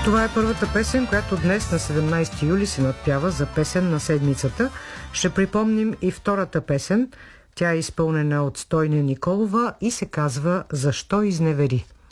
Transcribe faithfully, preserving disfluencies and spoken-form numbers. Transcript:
Това е първата песен, която днес на седемнайсети юли се надпява за песен на седмицата. Ще припомним и втората песен. Тя е изпълнена от Стойна Николова и се казва "Защо изневери".